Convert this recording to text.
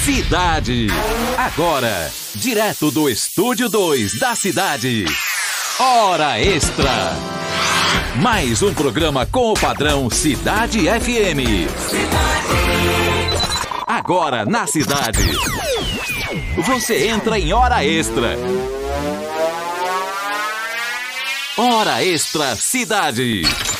Cidade. Agora, direto do Estúdio 2 da Cidade. Hora Extra. Mais um programa com o padrão Cidade FM. Agora na Cidade. Você entra em Hora Extra. Hora Extra Cidade.